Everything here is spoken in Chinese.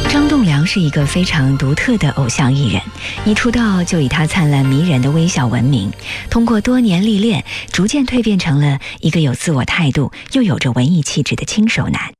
张栋梁是一个非常独特的偶像艺人，一出道就以他灿烂迷人的微笑闻名，通过多年历练，逐渐蜕变成了一个有自我态度又有着文艺气质的轻熟男。